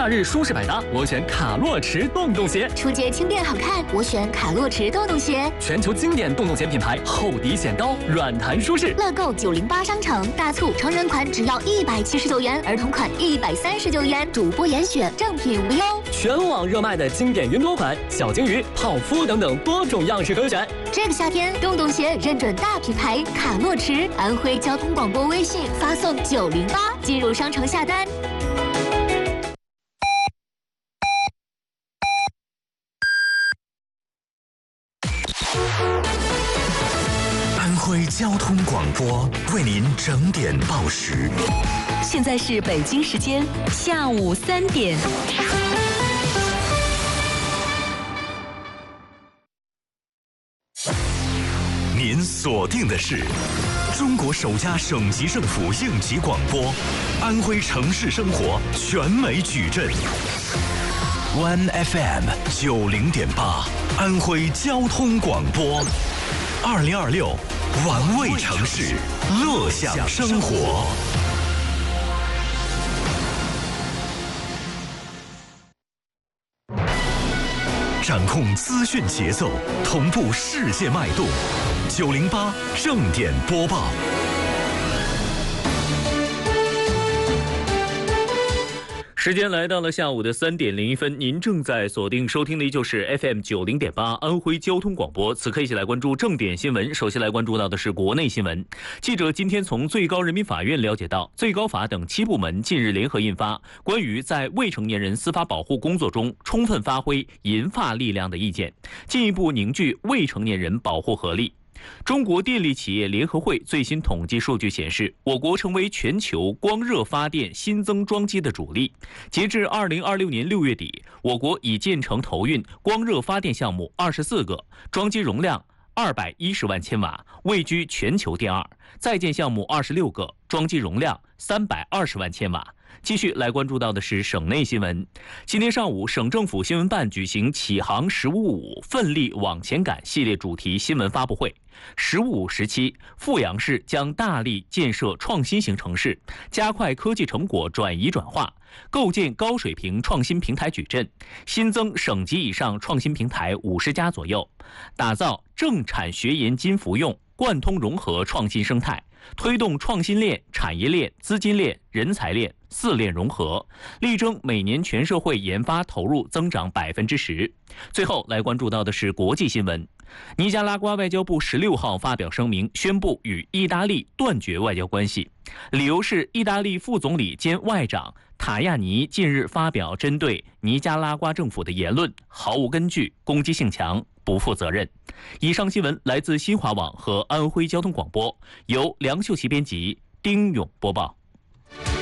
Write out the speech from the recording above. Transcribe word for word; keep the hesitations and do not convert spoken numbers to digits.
夏日舒适百搭，我选卡洛驰洞洞鞋。 出街轻便好看，我选卡洛驰洞洞鞋。 全球经典洞洞鞋品牌，厚底显高，软弹舒适。 乐购九零八商城大促，成人款只要一百七十九元，儿童款一百三十九元，主播严选，正品无忧。 全网热卖的经典云朵款、小金鱼、泡芙等等多种样式可选。 这个夏天，洞洞鞋认准大品牌卡洛驰，安徽交通广播微信发送九零八进入商城下单。 安徽交通广播为您整点报时。 现在是北京时间下午三点。 您锁定的是中国首家省级政府应急广播，安徽城市生活全美矩阵。One F M 九零点八，安徽交通广播，二零二六，玩味城市，乐享生活。掌控资讯节奏，同步世界脉动。九零八正点播报。 时间来到了下午的三点零一分，您正在锁定收听的依旧是 F M 九零点八安徽交通广播。此刻一起来关注正点新闻。首先来关注到的是国内新闻。记者今天从最高人民法院了解到，最高法等七部门近日联合印发关于在未成年人司法保护工作中充分发挥银发力量的意见，进一步凝聚未成年人保护合力。中国电力企业联合会最新统计数据显示，我国成为全球光热发电新增装机的主力。截至二零二六年六月底，我国已建成投运光热发电项目二十四个，装机容量二百一十万千瓦，位居全球第二。在建项目二十六个，装机容量三百二十万千瓦。继续来关注到的是省内新闻。今天上午，省政府新闻办举行启航十五五奋力往前赶系列主题新闻发布会。十五五时期，阜阳市将大力建设创新型城市，加快科技成果转移转化，构建高水平创新平台矩阵，新增省级以上创新平台五十家左右，打造政产学研金服用贯通融合创新生态，推动创新链、产业链、资金链、人才链四链融合，力争每年全社会研发投入增长百分之十。最后来关注到的是国际新闻。尼加拉瓜外交部十六号发表声明，宣布与意大利断绝外交关系，理由是意大利副总理兼外长塔亚尼近日发表针对尼加拉瓜政府的言论毫无根据、攻击性强、不负责任。以上新闻来自新华网和安徽交通广播，由梁秀琪编辑，丁勇播报。